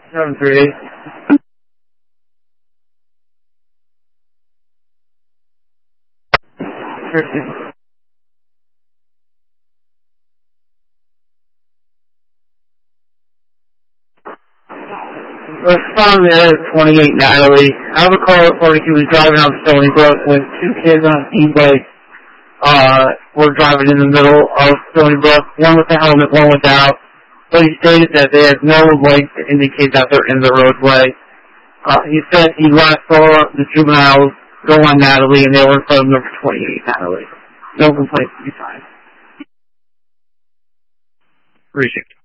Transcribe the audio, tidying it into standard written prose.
738. Was found there at 28 Natalie. I have a call reporting he was driving up Stony Brook with two kids on a speedway. Were driving in the middle of Stony Brook, one with a helmet, one without. But he stated that they had no lights to indicate that they're in the roadway. He said he last saw the juveniles go on Natalie, and they were in front of number 28 Natalie. No complaints to be signed. Appreciate it.